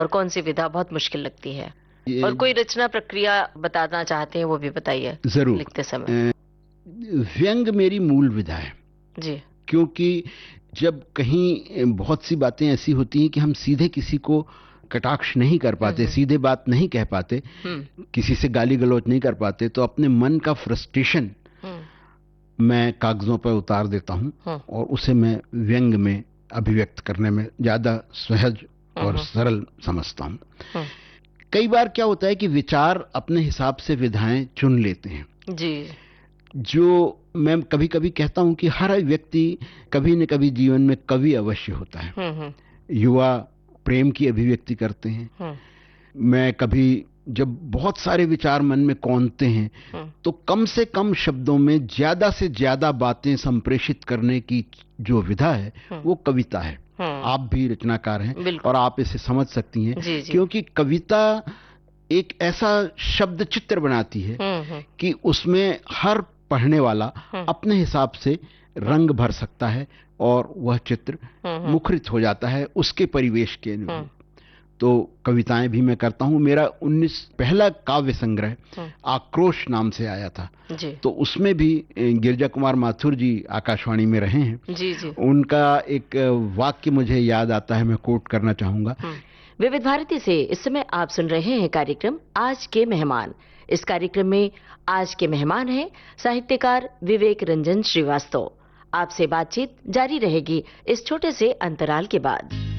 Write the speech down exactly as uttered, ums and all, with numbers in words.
और कौन सी विधा बहुत मुश्किल लगती है? ये और कोई रचना प्रक्रिया बताना चाहते हैं वो भी बताइए जरूर। लिखते समय। अ, व्यंग मेरी मूल विधा है, जी। क्योंकि जब कहीं बहुत सी बातें ऐसी होती हैं कि हम सीधे किसी को कटाक्ष नहीं कर हम्म पाते, हम्म सीधे बात नहीं कह पाते, हम्म किसी से गाली गलौज नहीं कर पाते, तो अपने मन का फ्रस्ट्रेशन हम्म मैं कागजों पर उतार देता हूं हम्म और उसे मैं व्यंग में अभिव्यक्त करने में ज्यादा सहज और हम्म सरल समझता हूं। हम्म, कई बार क्या होता है कि विचार अपने हिसाब से विधाएं चुन लेते हैं। जी। जो मैं कभी कभी कहता हूं कि हर व्यक्ति कभी न कभी जीवन में कवि अवश्य होता है। हम्म हम्म युवा प्रेम की अभिव्यक्ति करते हैं। हम्म मैं कभी जब बहुत सारे विचार मन में कौंधते हैं हम्म तो कम से कम शब्दों में ज्यादा से ज्यादा बातें संप्रेषित करने की जो विधा है हम्म वो कविता है। हम्म, आप भी रचनाकार हैं बिल्कुल। और आप इसे समझ सकती हैं, जी जी। क्योंकि कविता एक ऐसा शब्द चित्र बनाती है हम्म हम्म कि उसमें हर पढ़ने वाला हम्म अपने हिसाब से रंग भर सकता है और वह चित्र हम्म हम्म मुखरित हो जाता है उसके परिवेश के हम्म अनुरूप। तो कविताएं भी मैं करता हूं। मेरा उन्नीस पहला काव्य संग्रह हम्म, आक्रोश नाम से आया था, जी तो उसमें भी गिरजा कुमार माथुर जी आकाशवाणी में रहे हैं। जी जी। उनका एक वाक्य मुझे याद आता है, मैं कोट करना चाहूंगा। हम्म। विविध भारती से इस समय आप सुन रहे हैं कार्यक्रम आज के मेहमान। इस कार्यक्रम में आज के मेहमान हैं साहित्यकार विवेक रंजन श्रीवास्तव। आपसे बातचीत जारी रहेगी इस छोटे से अंतराल के बाद।